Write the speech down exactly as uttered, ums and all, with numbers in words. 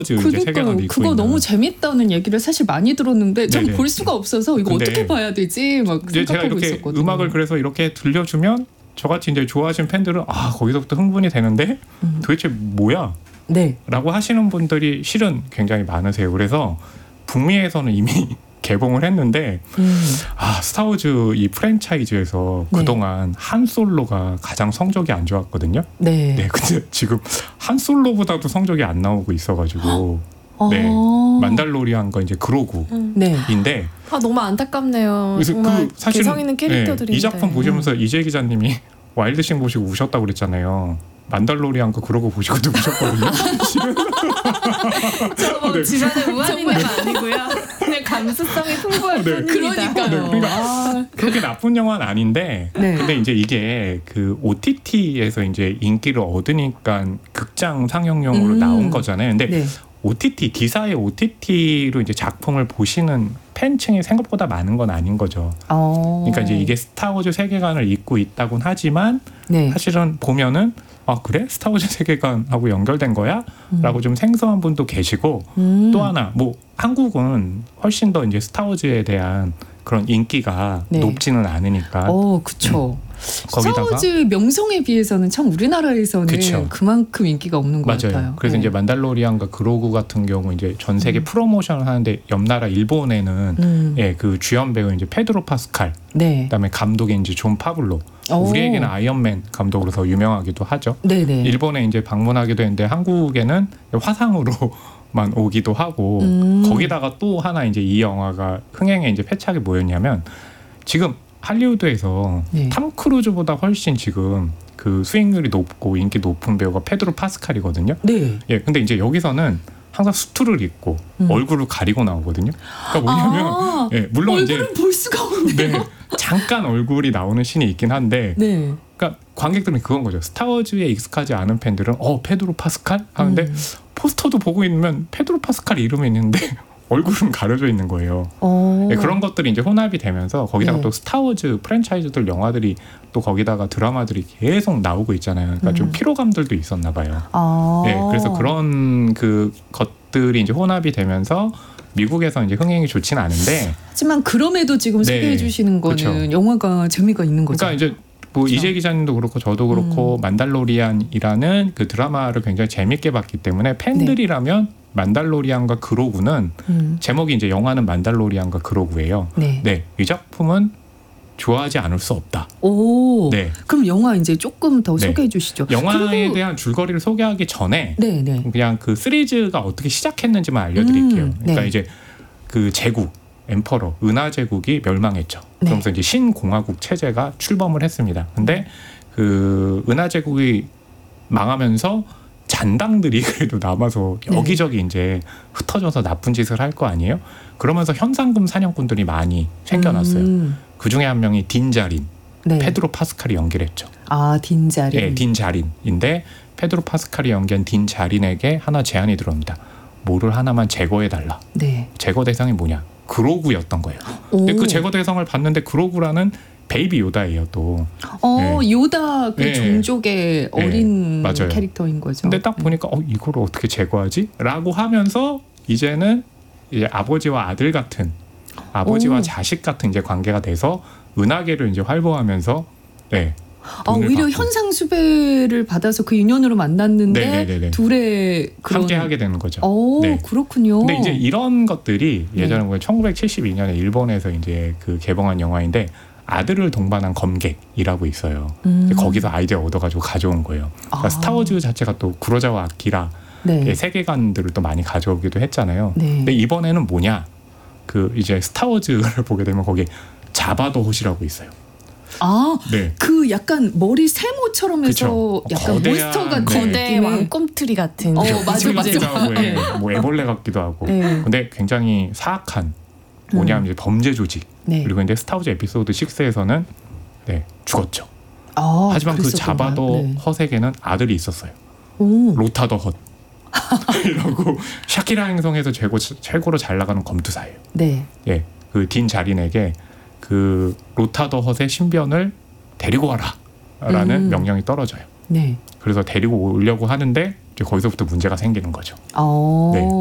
그러니까 세계관도 있고 그거 있는. 너무 재밌다는 얘기를 사실 많이 들었는데 전 네네. 볼 수가 없어서 이거 근데 어떻게 봐야 되지 막 이제 제가 생각하고 이렇게 있었거든요. 음악을 그래서 이렇게 들려주면 저같이 이제 좋아하시는 팬들은 아 거기서부터 흥분이 되는데 음. 도대체 뭐야? 네. 라고 하시는 분들이 실은 굉장히 많으세요. 그래서 북미에서는 이미 개봉을 했는데 음. 아 스타워즈 이 프랜차이즈에서 네. 그동안 한 솔로가 가장 성적이 안 좋았거든요. 네. 네, 근데 지금 한 솔로보다도 성적이 안 나오고 있어가지고 네, 어. 만달로리안과 이제 그로구인데 네. 아 너무 안타깝네요. 그래서 정말 그 사실은 개성 있는 캐릭터들인데. 네, 이 작품 보시면서 이재 기자님이 와일드싱 보시고 우셨다고 그랬잖아요. 만달로리안과 그러고 보시고도 우셨거든요. 저뭐 네. 집안에 우한 있는 거 아니고요. 그냥 감수성이 풍부할 네. 뿐입니다. 그러니까요. 네, 그러니까 아, 그렇게 나쁜 영화는 아닌데 네. 근데 이제 이게 그 오티티에서 이제 인기를 얻으니까 극장 상영용으로 음. 나온 거잖아요. 근데 네. 오티티 디사의 오티티로 이제 작품을 보시는 팬층이 생각보다 많은 건 아닌 거죠. 어. 그러니까 이제 이게 스타워즈 세계관을 잇고 있다곤 하지만 네. 사실은 보면은 아 그래? 스타워즈 세계관하고 연결된 거야? 음. 라고 좀 생소한 분도 계시고 음. 또 하나 뭐 한국은 훨씬 더 이제 스타워즈에 대한 그런 인기가 네. 높지는 않으니까 어, 그쵸. 음. 거기다가 스타워즈 명성에 비해서는 참 우리나라에서는 그쵸. 그만큼 인기가 없는 것 맞아요. 같아요. 그래서 네. 이제 만달로리안과 그로구 같은 경우 이제 전 세계 음. 프로모션을 하는데 옆 나라 일본에는 음. 예, 그 주연 배우 이제 페드로 파스칼, 네. 그다음에 감독이 이제 존 파블로. 오. 우리에게는 아이언맨 감독으로 더 유명하기도 하죠. 네네. 일본에 이제 방문하기도 했는데 한국에는 화상으로만 오기도 하고 음. 거기다가 또 하나 이제 이 영화가 흥행에 이제 패착이 뭐였냐면 지금 할리우드에서 네. 탐 크루즈보다 훨씬 지금 그 수익률이 높고 인기 높은 배우가 페드로 파스칼이거든요. 네. 예, 근데 이제 여기서는 항상 수트를 입고 음. 얼굴을 가리고 나오거든요. 그러니까 뭐냐면 아, 예, 물론 이제 얼굴은 볼 수가 없네요. 네, 잠깐 얼굴이 나오는 씬이 있긴 한데 네. 그러니까 관객들은 그건 거죠. 스타워즈에 익숙하지 않은 팬들은 어 페드로 파스칼 하는데 음. 포스터도 보고 있으면 페드로 파스칼 이름이 있는데 얼굴은 가려져 있는 거예요. 어. 네, 그런 것들이 이제 혼합이 되면서 거기다가 네. 또 스타워즈 프랜차이즈들 영화들이 또 거기다가 드라마들이 계속 나오고 있잖아요. 그러니까 음. 좀 피로감들도 있었나 봐요. 아. 네, 그래서 그런 그 것들이 이제 혼합이 되면서 미국에서 이제 흥행이 좋지는 않은데 하지만 그럼에도 지금 네. 소개해 주시는 거는 그쵸. 영화가 재미가 있는 거죠. 그러니까 이제 뭐 그렇죠. 이재 기자님도 그렇고 저도 그렇고 음. 만달로리안이라는 그 드라마를 굉장히 재밌게 봤기 때문에 팬들이라면 네. 만달로리안과 그로구는 음. 제목이 이제 영화는 만달로리안과 그로구예요. 네. 네, 이 작품은 좋아하지 않을 수 없다. 오. 네, 그럼 영화 이제 조금 더 네. 소개해 주시죠. 영화에 그리고- 대한 줄거리를 소개하기 전에 네, 네. 그냥 그 시리즈가 어떻게 시작했는지만 알려드릴게요. 음, 그러니까 네. 이제 그 제국 엠퍼러 은하 제국이 멸망했죠. 네. 그러면서 이제 신공화국 체제가 출범을 했습니다. 근데 그 은하 제국이 망하면서 잔당들이 그래도 남아서 네. 여기저기 이제 흩어져서 나쁜 짓을 할 거 아니에요? 그러면서 현상금 사냥꾼들이 많이 생겨났어요. 음. 그 중에 한 명이 딘자린, 네. 페드로 파스칼이 연기를 했죠. 아, 딘자린. 예, 딘자린인데 페드로 파스칼이 연기한 딘자린에게 하나 제안이 들어옵니다. 뭐를 하나만 제거해달라. 네. 제거 대상이 뭐냐? 그로구였던 거예요. 근데 오. 그 제거 대상을 봤는데 그로구라는 베이비 요다예요 또. 어, 네. 요다 그 네. 종족의 어린 맞아요. 캐릭터인 거죠. 근데 딱 보니까 어 이거를 어떻게 제거하지? 라고 하면서 이제는 이제 아버지와 아들 같은 아버지와 오. 자식 같은 이제 관계가 돼서 은하계를 이제 활보하면서 네. 아, 돈을 오히려 받고 현상 수배를 받아서 그 인연으로 만났는데 네네네네. 둘의 그런 함께 하게 되는 거죠. 오, 네. 그렇군요. 근데 이제 이런 것들이 예전에 네. 보면 천구백칠십이 년에 일본에서 이제 그 개봉한 영화인데 아들을 동반한 검객이라고 있어요. 음. 거기서 아이디어 얻어가지고 가져온 거예요. 그러니까 아. 스타워즈 자체가 또 구로자와 아키라의 네. 세계관들을 또 많이 가져오기도 했잖아요. 네. 근데 이번에는 뭐냐? 그 이제 스타워즈를 보게 되면 거기 자바더 헛이라고 있어요. 아, 네. 그 약간 머리 세모처럼 해서 그쵸. 약간 거대한, 몬스터 같은 네. 거대 느낌의 왕꿈틀이 같은. 어, 그쵸. 맞아, 곰돌이 맞아. 같기도 하고, 예. 네. 뭐 애벌레 같기도 하고. 네. 근데 굉장히 사악한 뭐냐면 이제 범죄 조직. 네. 그리고 이제 스타워즈 에피소드 식스에서는 네, 죽었죠. 아, 하지만 그 그랬었구나. 자바더 네. 헛에게는 아들이 있었어요. 오. 로타더 헛. 이라고 샤키라 행성에서 최고, 최고로 잘 나가는 검투사예요. 네. 예, 그 딘 자린에게 그 로타더 헛의 신변을 데리고 와라 라는 음. 명령이 떨어져요. 네. 그래서 데리고 오려고 하는데 거기서부터 문제가 생기는 거죠. 어. 네.